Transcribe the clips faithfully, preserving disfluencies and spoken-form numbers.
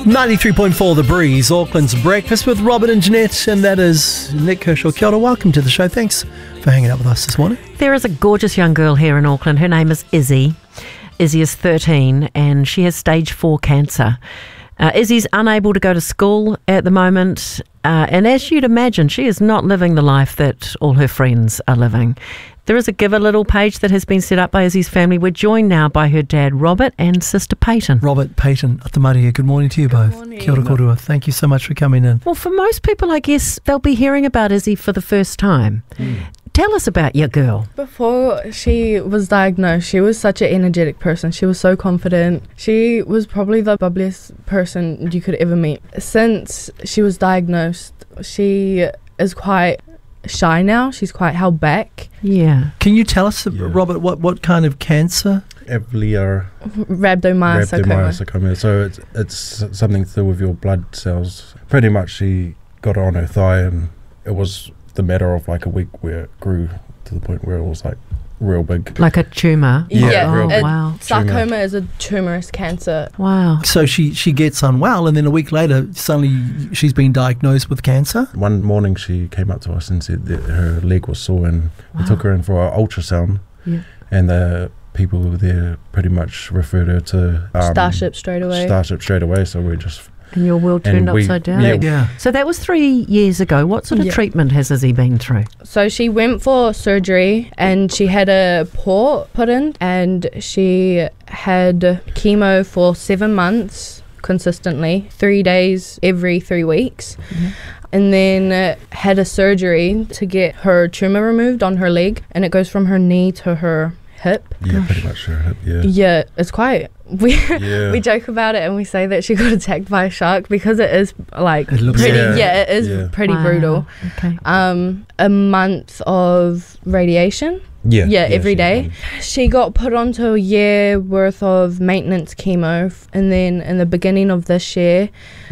ninety-three point four The Breeze, Auckland's Breakfast with Robert and Jeanette, and that is Nick Kershaw. Kia ora, welcome to the show. Thanks for hanging out with us this morning. There is a gorgeous young girl here in Auckland. Her name is Izzy. Izzy is thirteen and she has stage four cancer. Uh, Izzy's unable to go to school at the moment, uh, and as you'd imagine, she is not living the life that all her friends are living. There is a Give a Little page that has been set up by Izzy's family. We're joined now by her dad, Robert, and sister Peyton. Robert, Peyton, Atamaria, good morning to you Good both. morning. Kia ora korua. Thank you so much for coming in. Well, for most people, I guess, they'll be hearing about Izzy for the first time. Mm. Tell us about your girl. Before she was diagnosed, she was such an energetic person. She was so confident. She was probably the bubbliest person you could ever meet. Since she was diagnosed, she is quite shy now. She's quite held back. Yeah. Can you tell us, Yeah. Robert, what, what kind of cancer? Epithelial Rhabdomyosarcoma. rhabdomyosarcoma. So it's it's something to do with your blood cells. Pretty much, she got it on her thigh, and it was the matter of like a week where it grew to the point where it was like real big. Like a tumour? Yeah, Yeah, real it- wow. sarcoma is a tumorous cancer. Wow. So she, she gets unwell, and then a week later, suddenly she's been diagnosed with cancer? One morning, she came up to us and said that her leg was sore, and Wow. we took her in for an ultrasound. Yeah. And the people who were there pretty much referred her to um, Starship straight away. Starship straight away. So we just And your world turned And we- upside down? yeah. Yeah. So that was three years ago. What sort of Yeah. treatment has Izzy been through? So she went for surgery and she had a port put in, and she had chemo for seven months consistently, three days every three weeks. Mhm. And then uh, had a surgery to get her tumour removed on her leg, and it goes from her knee to her hip. yeah, Gosh. pretty much her hip. Yeah. Yeah, it's quite we Yeah. we joke about it and we say that she got attacked by a shark because it is like It looks pretty like it. yeah, it is Yeah. pretty Wow. brutal. Okay. Um a month of radiation. Yeah. Yeah, every she- day. She got put onto a year worth of maintenance chemo, f- and then in the beginning of this year,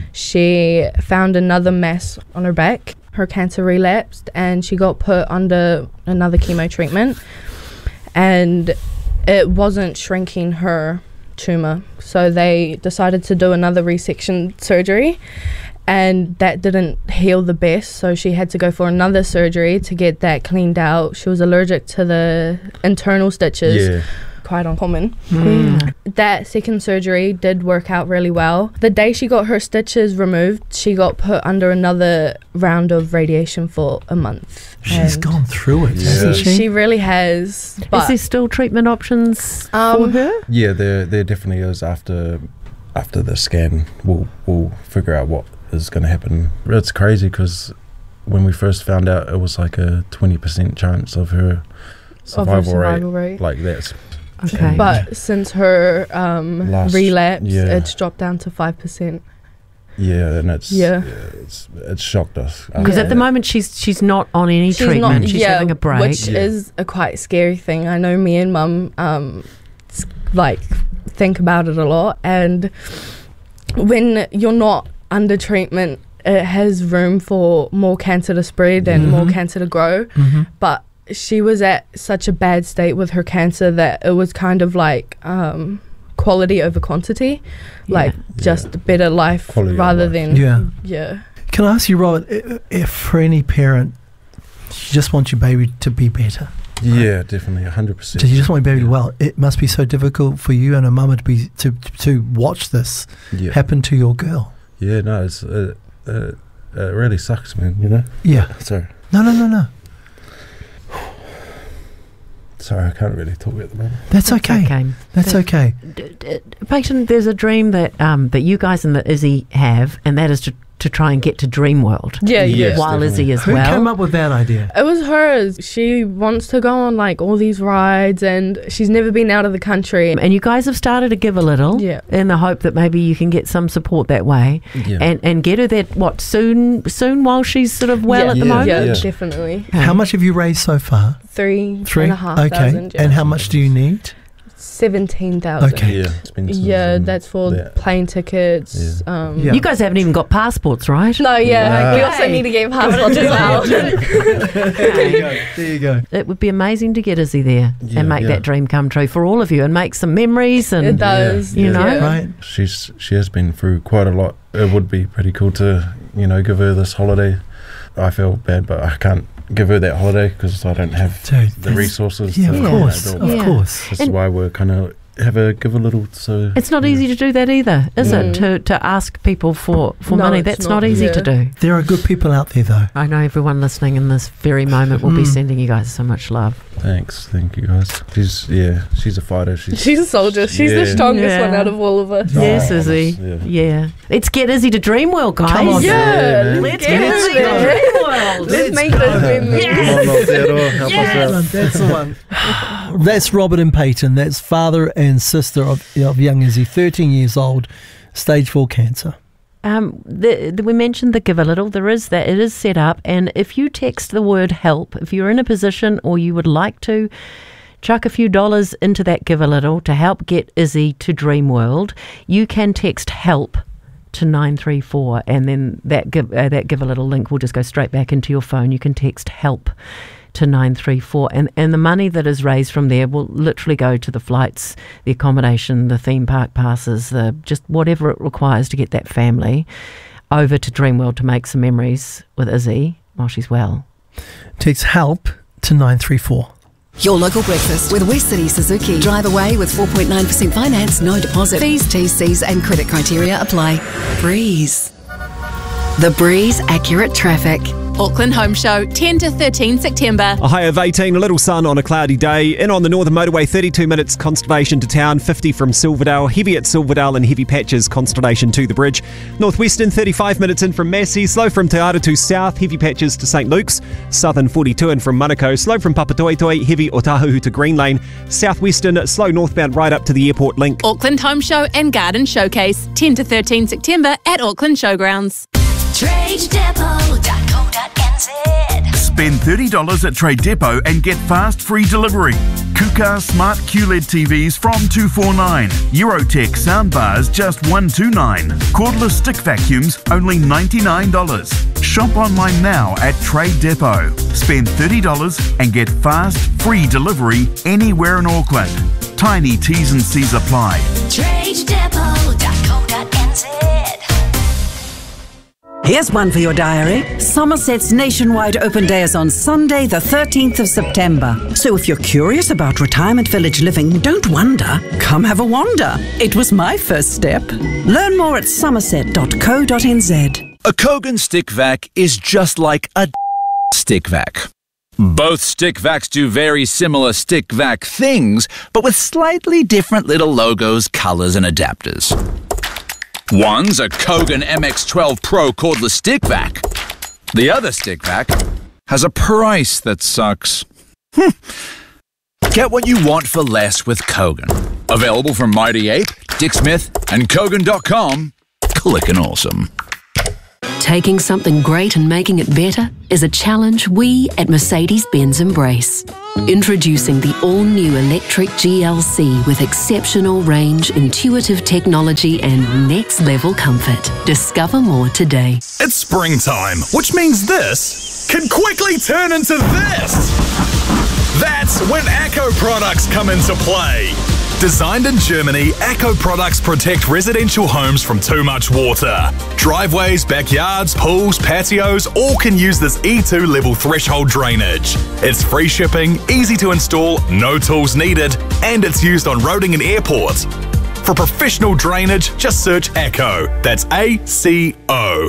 she found another mass on her back. Her cancer relapsed, and she got put under another chemo treatment, and it wasn't shrinking her tumor. So they decided to do another resection surgery, and that didn't heal the best, so she had to go for another surgery to get that cleaned out. She was allergic to the internal stitches. Yeah. Quite uncommon. Mm. That second surgery did work out really well. The day she got her stitches removed, she got put under another round of radiation for a month. She's And gone through it, Yeah. hasn't she, she? she really has. Is But there still treatment options for Um, her? Yeah, there there definitely is. After after the scan, we'll we'll figure out what is going to happen. It's crazy because when we first found out, it was like a twenty percent chance of her of her survival, rate. survival rate. Like that's Okay. But since her um, Last- relapse, yeah. it's dropped down to five percent. yeah, and it's Yeah. it's it's shocked us. Because Yeah. at the moment she's she's not on any treatment. she's yeah, having a break. which Yeah. is a quite scary thing. I know me and mum um, s- like think about it a lot, and when you're not under treatment, it has room for more cancer to spread and more Mhm. cancer to grow. Mm-hmm. But she was at such a bad state with her cancer that it was kind of like um, quality over quantity, like Yeah. just a better life Quality of rather life. than Yeah. yeah. Can I ask you, Robert, i- if for any parent, you just want your baby to be better, Yeah, definitely, a hundred percent. so you just want your baby to Yeah. well, it must be so difficult for you and a mama to be to to watch this Yeah, happen to your girl. yeah, no, it's uh, uh, it really sucks, man. You know. Yeah. Sorry, No, no, no, no. sorry, I can't really talk at the moment. That's, okay. okay. That's That's- okay. D- d- Peyton, there's a dream that um, that you guys and that Izzy have, and that is to, to try and get to Dream World. Yeah, Yes, yeah. while definitely. Izzy as Who well. came up with that idea? It was hers. She wants to go on like all these rides, and she's never been out of the country. And you guys have started to give a little Yeah. in the hope that maybe you can get some support that way Yeah, and, and get her that, what, soon soon while she's sort of well yeah, at the Yeah, moment? Yeah, yeah. definitely. Okay. How much have you raised so far? Three, Three. and a half Okay. thousand. Yeah. And how much do you need? seventeen thousand. Okay. Yeah, expenses. Yeah, and that's for that. plane tickets. Yeah. Um, Yeah. You guys haven't even got passports, right? No, yeah, No. we also need to get passports as well. There you go. There you go. It would be amazing to get Izzy there Yeah, and make yeah. that dream come true for all of you and make some memories. And It does. you Yeah. know. Yeah. Right. She's she has been through quite a lot. It would be pretty cool to, you know, give her this holiday. I feel bad, but I can't give her that holiday because I don't have Dude, the that's- resources. Yeah, to, of Yeah. course. do Of it. Yeah. course. That's And- why we're kind of have a give a little. So It's not easy to do that either, is Mm. it? To to ask people for, for No, money. it's That's not, not, easy yeah. to do. There are good people out there, though. I know everyone listening in this very moment will be Mm. sending you guys so much love. thanks, thank you guys. She's yeah, she's a fighter. She's She's a soldier. She's the Yeah. strongest Yeah. one out of all of us. Yes, Oh, Izzy. yeah. Yeah. Let's get Izzy to Dreamworld, guys. Come on. Yeah, Yeah, man. Let's let's get get Izzy it. to Dreamworld. Let's make those memories. Come on, North Theodore, help Yes. us out. That's the one. That's Robert and Peyton. That's father and sister of, of young Izzy, thirteen years old, stage four cancer. Um, the, the, we mentioned the Give a Little. There is that. It is set up. And if you text the word help, if you're in a position or you would like to chuck a few dollars into that Give a Little to help get Izzy to Dreamworld, you can text help to nine three four, and then that give, uh, that Give a Little link will just go straight back into your phone. You can text help to nine three four, and, and the money that is raised from there will literally go to the flights, the accommodation, the theme park passes, the just whatever it requires to get that family over to Dreamworld to make some memories with Izzy while she's well. Text help to nine three four. Your local breakfast with West City Suzuki. Drive away with four point nine percent finance, no deposit. Fees, T Cs and credit criteria apply. Breeze. The Breeze Accurate Traffic. Auckland Home Show, ten to thirteen September. A high of eighteen, a little sun on a cloudy day. In on the Northern Motorway, thirty-two minutes, Constellation to town, fifty from Silverdale. Heavy at Silverdale and heavy patches, Constellation to the bridge. Northwestern, thirty-five minutes in from Massey. Slow from Te Aratū south, heavy patches to St Luke's. Southern, forty-two in from Manukau. Slow from Papatoetoe, heavy Otahuhu to Green Lane. Southwestern, slow northbound right up to the airport link. Auckland Home Show and Garden Showcase, ten to thirteen September at Auckland Showgrounds. trade depot dot co dot n z. Spend thirty dollars at Trade Depot and get fast free delivery. Kuka Smart Q L E D T Vs from two forty-nine. Eurotech soundbars just one twenty-nine. Cordless stick vacuums only ninety-nine dollars. Shop online now at Trade Depot. Spend thirty dollars and get fast free delivery anywhere in Auckland. Tiny T's and C's apply. trade depot dot co dot n z. Here's one for your diary. Somerset's nationwide open day is on Sunday, the thirteenth of September. So if you're curious about retirement village living, don't wonder. Come have a wander. It was my first step. Learn more at somerset dot co dot n z. A Kogan stick vac is just like a stick vac. Both stick vacs do very similar stick vac things, but with slightly different little logos, colors, and adapters. One's a Kogan M X twelve Pro cordless stick vac. The other stick vac has a price that sucks. Hmm. Get what you want for less with Kogan. Available from Mighty Ape, Dick Smith, and Kogan dot com. Clickin' awesome. Taking something great and making it better is a challenge we at Mercedes-Benz embrace. Introducing the all-new electric G L C with exceptional range, intuitive technology and next-level comfort. Discover more today. It's springtime, which means this can quickly turn into this. That's when Acco products come into play. Designed in Germany, Acco products protect residential homes from too much water. Driveways, backyards, pools, patios all can use this E two level threshold drainage. It's free shipping, easy to install, no tools needed, and it's used on roading and airports. For professional drainage, just search Acco. That's A C O.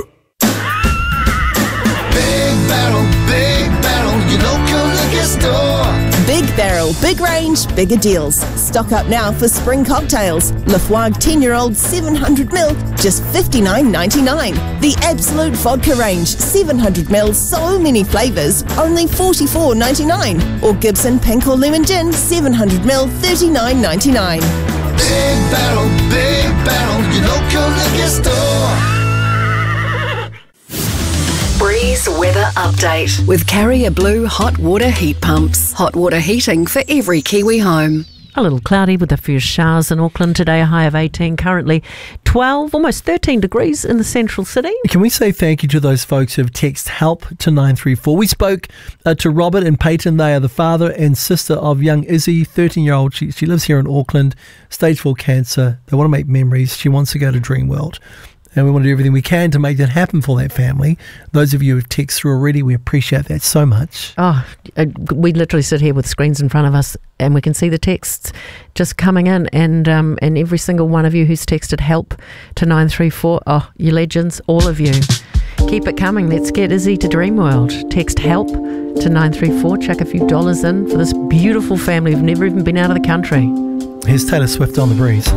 Big Barrel, Big Barrel, your local liquor store. Big Barrel, big range, bigger deals. Stock up now for spring cocktails. Laphroaig ten-year-old seven hundred mil, just fifty-nine ninety-nine. The Absolute Vodka range, seven hundred mil, so many flavours, only forty-four ninety-nine. Or Gibson Pink or Lemon Gin, seven hundred mil, thirty-nine ninety-nine. Big Barrel, Big Barrel, your local liquor store. Breeze Weather Update with Carrier Blue Hot Water Heat Pumps. Hot water heating for every Kiwi home. A little cloudy with a few showers in Auckland today, a high of eighteen, currently twelve, almost thirteen degrees in the central city. Can we say thank you to those folks who have texted help to nine three four? We spoke uh, to Robert and Peyton. They are the father and sister of young Izzy, thirteen-year-old. She, she lives here in Auckland, stage four cancer. They want to make memories. She wants to go to Dreamworld. And we want to do everything we can to make that happen for that family. Those of you who have texted through already, we appreciate that so much. Oh, we literally sit here with screens in front of us and we can see the texts just coming in. And um, and every single one of you who's texted help to nine three four, oh, you legends, all of you. Keep it coming. Let's get Izzy to Dreamworld. Text help to nine three four. Chuck a few dollars in for this beautiful family who've never even been out of the country. Here's Taylor Swift on The Breeze.